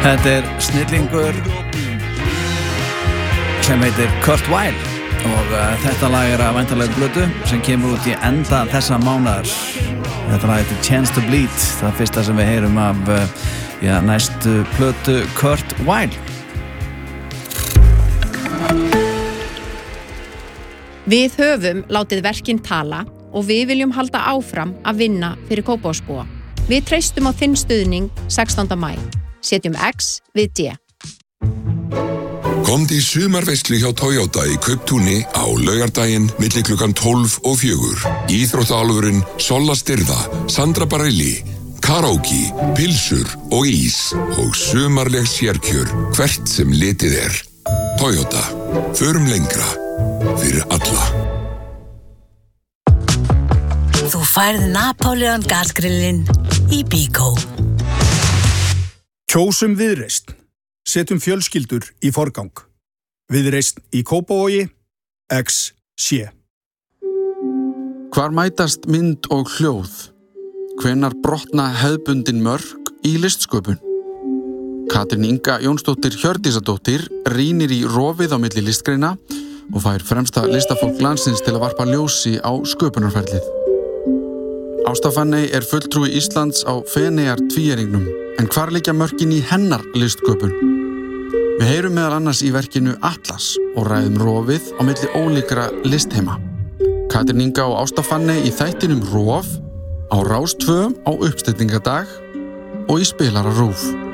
Þetta snillingur sem heitir Kurt Weill og þetta lag af væntanlegri plötu sem kemur út í enda þessa mánaðar. Þetta lag heitir Chance to Bleed, það fyrsta sem við heyrum af næstu plötu Kurt Weill. Við höfum látið verkin tala og við viljum halda áfram að vinna fyrir Kópavogsbúa. Við treystum á þinn stuðning 16. maí. Setjum X við D. Komdu í sumarveislu hjá Toyota í Kauptúni á laugardaginn milli klukkan 12 og 4. Íþróttaálfurinn Solla Styrða, Sandra Bareilly, karaoke, pilsur og ís og sumarleg sérkjör hvert sem litið er. Toyota, förum lengra fyrir alla. Þú færð Napoleon gasgrillin í Bíkó. Kjósum Viðreisn. Setjum fjölskyldur í forgang. Viðreisn í Kópavogi, XC. Hvar mætast mynd og hljóð? Hvenær brotna hefðbundin mörk í listsköpun? Katrín Inga Jónsdóttir Hjördísadóttir rýnir í rofið á milli listgreina og fær fremsta listafólk landsins til að varpa ljósi á sköpunarferlið. Ásta Fanney fulltrúi Íslands á Feneyjar tvíæringnum, en hvar liggja mörkin í hennar listsköpun? Við heyrum meðal annars í verkinu Atlas og ræðum rofið á milli ólíkra listheima. Katrín Inga og Ásta Fanney í þættinum Rof á Rás 2 á uppstillingadag og í Spilara RÚV.